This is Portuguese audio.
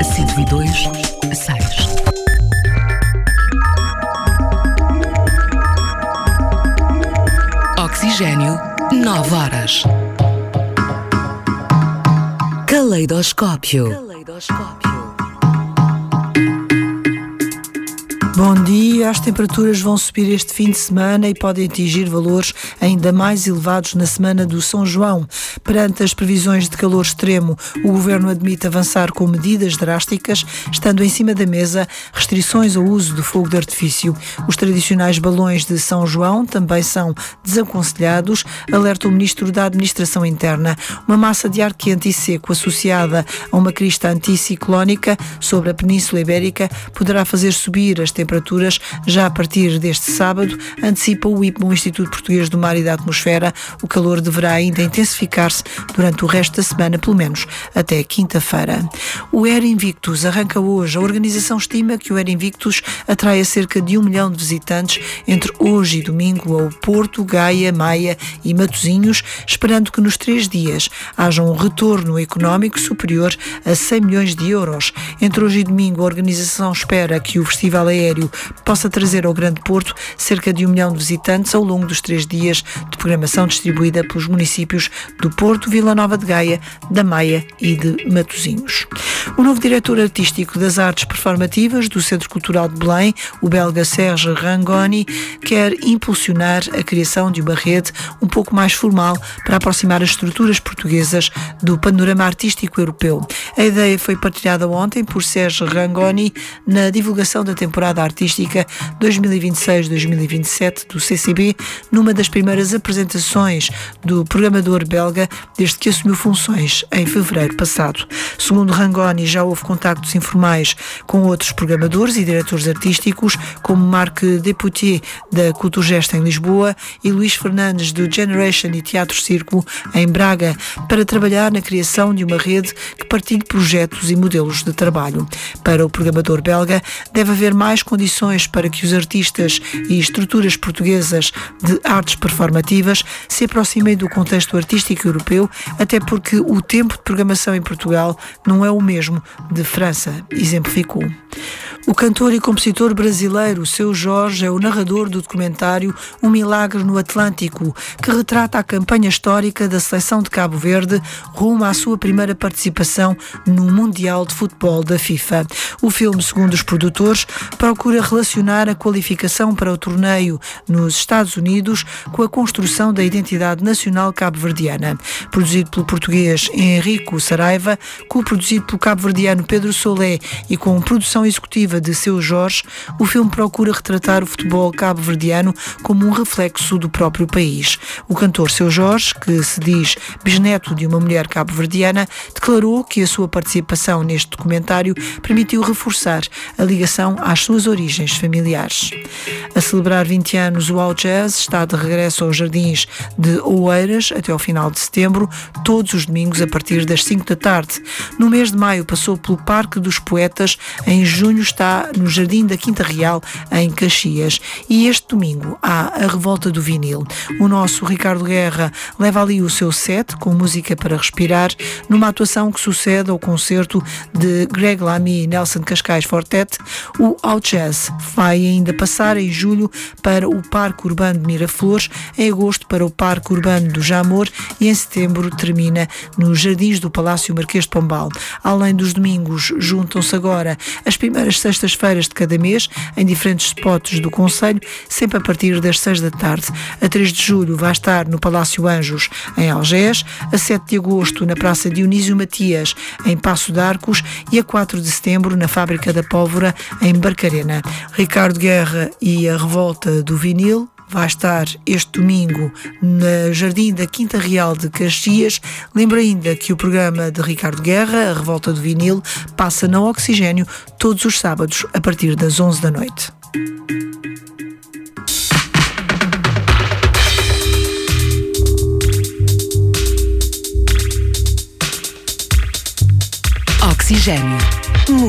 102,6. Oxigênio, 9 horas. Caleidoscópio. Bom dia, as temperaturas vão subir este fim de semana e podem atingir valores ainda mais elevados na semana do São João. Perante as previsões de calor extremo, o Governo admite avançar com medidas drásticas, estando em cima da mesa restrições ao uso do fogo de artifício. Os tradicionais balões de São João também são desaconselhados, alerta o Ministro da Administração Interna. Uma massa de ar quente e seco associada a uma crista anticiclónica sobre a Península Ibérica poderá fazer subir as temperaturas já a partir deste sábado, antecipa o IPMA, o Instituto Português do Mar e da Atmosfera. O calor deverá ainda intensificar-se durante o resto da semana, pelo menos até quinta-feira. O Air Invictus arranca hoje. A organização estima que o Air Invictus atraia cerca de 1 milhão de visitantes entre hoje e domingo ao Porto, Gaia, Maia e Matosinhos, esperando que nos 3 dias haja um retorno económico superior a 100 milhões de euros. Entre hoje e domingo, a organização espera que o Festival Aéreo possa trazer ao Grande Porto cerca de 1 milhão de visitantes ao longo dos 3 dias de programação distribuída pelos municípios do Porto, Vila Nova de Gaia, da Maia e de Matosinhos. O novo diretor artístico das artes performativas do Centro Cultural de Belém, o belga Serge Rangoni, quer impulsionar a criação de uma rede um pouco mais formal para aproximar as estruturas portuguesas do panorama artístico europeu. A ideia foi partilhada ontem por Serge Rangoni na divulgação da temporada artística 2026-2027 do CCB, numa das primeiras apresentações do programador belga desde que assumiu funções em fevereiro passado. Segundo Rangoni, já houve contactos informais com outros programadores e diretores artísticos, como Marc Deputier, da Culturgest em Lisboa, e Luís Fernandes, do Generation e Teatro Círculo, em Braga, para trabalhar na criação de uma rede que partilhe projetos e modelos de trabalho. Para o programador belga, deve haver mais condições para que os artistas e estruturas portuguesas de artes performativas se aproximem do contexto artístico europeu, até porque o tempo de programação em Portugal não é o mesmo de França, exemplificou. O cantor e compositor brasileiro Seu Jorge é o narrador do documentário Um Milagre no Atlântico, que retrata a campanha histórica da seleção de Cabo Verde rumo à sua primeira participação no Mundial de Futebol da FIFA. O filme, segundo os produtores, procura relacionar a qualificação para o torneio nos Estados Unidos com a construção da identidade nacional cabo-verdiana. Produzido pelo português Henrico Saraiva, co-produzido pelo cabo-verdiano Pedro Solé e com produção executiva de Seu Jorge, o filme procura retratar o futebol cabo-verdiano como um reflexo do próprio país. O cantor Seu Jorge, que se diz bisneto de uma mulher cabo-verdiana, declarou que a sua participação neste documentário permitiu reforçar a ligação às suas origens familiares. A celebrar 20 anos, o All Jazz está de regresso aos Jardins de Oeiras até ao final de setembro, todos os domingos a partir das 5 da tarde. No mês de maio passou pelo Parque dos Poetas, em junho está no Jardim da Quinta Real, em Caxias, e este domingo há a Revolta do Vinil. O nosso Ricardo Guerra leva ali o seu set com música para respirar, numa atuação que sucede ao concerto de Greg Lamy e Nelson Cascais Fortet. O All Jazz vai ainda passar em julho para o Parque Urbano de Miraflores, em agosto para o Parque Urbano do Jamor e em setembro termina nos Jardins do Palácio Marquês de Pombal. Além dos domingos, juntam-se agora as primeiras sextas-feiras de cada mês em diferentes spots do concelho, sempre a partir das 6 da tarde. A 3 de julho vai estar no Palácio Anjos, em Algés, a 7 de agosto na Praça Dionísio Matias, em Paço de Arcos, e a 4 de setembro na Fábrica da Pólvora, em Barcarena. Ricardo Guerra e a Revolta do Vinil vai estar este domingo no Jardim da Quinta Real de Caxias. Lembro ainda que o programa de Ricardo Guerra, a Revolta do Vinil, passa na Oxigênio todos os sábados a partir das 11 da noite. Oxigênio.